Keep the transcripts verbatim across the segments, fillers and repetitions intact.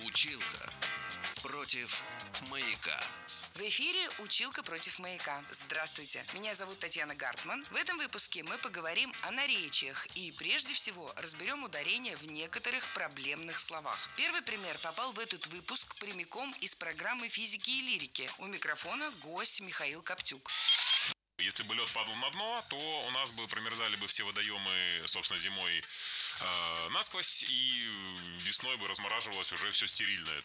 Училка против маяка. В эфире «Училка против маяка». Здравствуйте, меня зовут Татьяна Гартман. В этом выпуске мы поговорим о наречиях и прежде всего разберем ударения в некоторых проблемных словах. Первый пример попал в этот выпуск прямиком из программы физики и лирики. У микрофона гость Михаил Коптюк. Если бы лед падал на дно, то у нас бы промерзали бы все водоемы, собственно, зимой э, насквозь, и весной бы размораживалось уже все стерильное.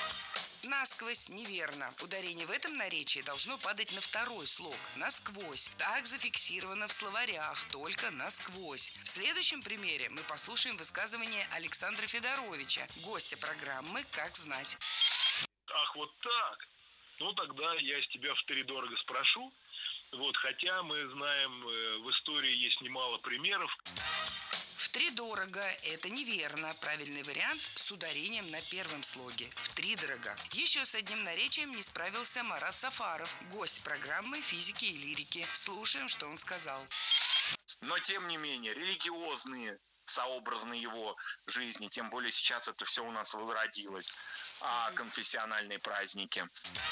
Насквозь неверно. Ударение в этом наречии должно падать на второй слог – насквозь. Так зафиксировано в словарях, только насквозь. В следующем примере мы послушаем высказывание Александра Федоровича, гостя программы «Как знать». Ах, вот так? Ну, тогда я с тебя втридорого спрошу. Вот, хотя мы знаем, в истории есть немало примеров. Втридорого – это неверно. Правильный вариант с ударением на первом слоге. Втридорого. Еще с одним наречием не справился Марат Сафаров, гость программы физики и лирики. Слушаем, что он сказал. Но, тем не менее, религиозные сообразны его жизни, тем более сейчас это все у нас возродилось, а конфессиональные праздники.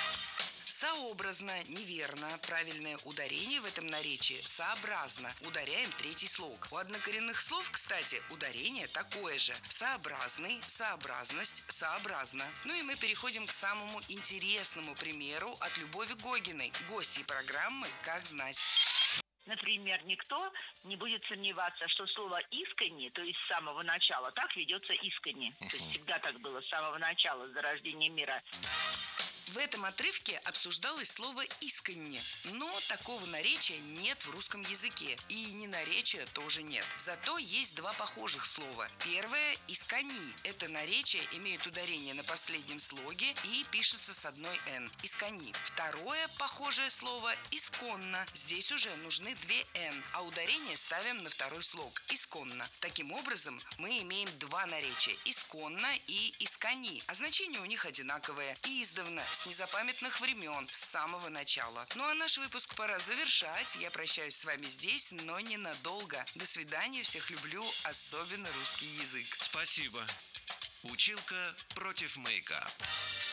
Сообразно, неверно. Правильное ударение в этом наречии – сообразно. Ударяем третий слог. У однокоренных слов, кстати, ударение такое же. Сообразный, сообразность, сообразно. Ну и мы переходим к самому интересному примеру от Любови Гогиной, гостьей программы «Как знать». Например, никто не будет сомневаться, что слово «искренне», то есть с самого начала, так ведется искренне. То есть всегда так было с самого начала, с зарождения мира. В этом отрывке обсуждалось слово «искренне», но такого наречия нет в русском языке, и не наречия тоже нет. Зато есть два похожих слова. Первое – «искони». Это наречие имеет ударение на последнем слоге и пишется с одной «н». «Искони». Второе похожее слово – «исконно». Здесь уже нужны две «н», а ударение ставим на второй слог – «исконно». Таким образом, мы имеем два наречия – «исконно» и «искони», а значения у них одинаковые. И издавна, с незапамятных времен, с самого начала. Ну а наш выпуск пора завершать. Я прощаюсь с вами здесь, но ненадолго. До свидания, всех люблю, особенно русский язык. Спасибо. Училка против маяка.